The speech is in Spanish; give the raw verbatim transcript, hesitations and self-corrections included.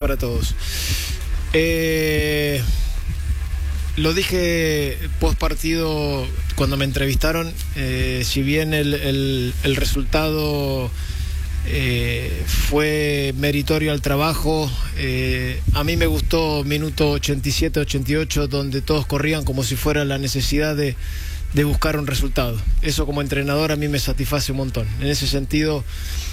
para todos. Eh, lo dije post partido cuando me entrevistaron, eh, si bien el, el, el resultado eh, fue meritorio al trabajo, eh, a mí me gustó minuto ochenta y siete, ochenta y ocho, donde todos corrían como si fuera la necesidad de, de buscar un resultado. Eso como entrenador a mí me satisface un montón. En ese sentido,